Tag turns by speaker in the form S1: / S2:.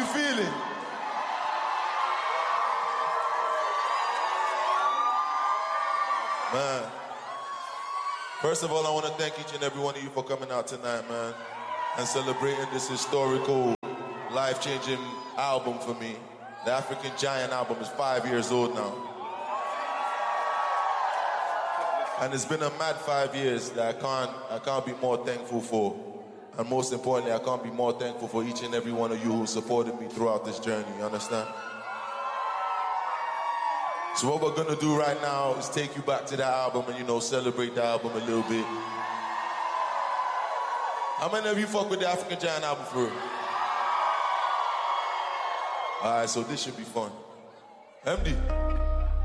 S1: feeling? Man, first of all, I want to thank each and every one of you for coming out tonight, man, and celebrating this historical, life-changing album for me. The African Giant album is 5 years old now. And it's been a mad 5 years that I can't be more thankful for. And most importantly, I can't be more thankful for each and every one of you who supported me throughout this journey, you understand? So what we're gonna do right now is take you back to the album and, you know, celebrate the album a little bit. How many of you fuck with the African Giant album for real? All right, so this should be fun. MD.